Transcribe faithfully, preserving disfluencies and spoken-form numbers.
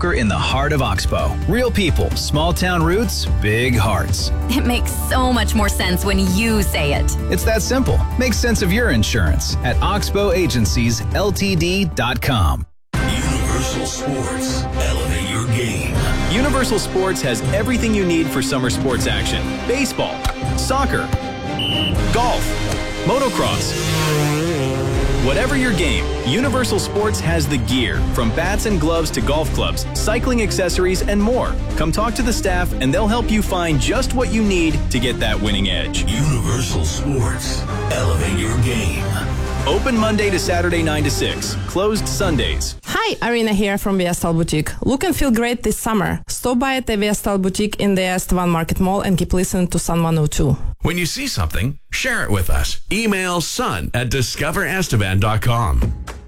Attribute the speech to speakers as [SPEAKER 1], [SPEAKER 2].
[SPEAKER 1] poker in the heart of Oxbow. Real people, small town roots, big hearts.
[SPEAKER 2] It makes so much more sense when you say it.
[SPEAKER 1] It's that simple. Make sense of your insurance at oxbow agencies l t d dot com.
[SPEAKER 3] Universal Sports. Elevate your game.
[SPEAKER 4] Universal Sports has everything you need for summer sports action. Baseball, soccer, golf, motocross. Whatever your game, Universal Sports has the gear, from bats and gloves to golf clubs, cycling accessories, and more. Come talk to the staff and they'll help you find just what you need to get that winning edge.
[SPEAKER 3] Universal Sports. Elevate your game.
[SPEAKER 4] Open Monday to Saturday nine to six. Closed Sundays.
[SPEAKER 5] Hi, Arina here from Viastal Boutique. Look and feel great this summer. Stop by at the Viastal Boutique in the Estevan Market Mall and keep listening to Sun one oh two.
[SPEAKER 6] When you see something, share it with us. Email sun at discover estevan dot com.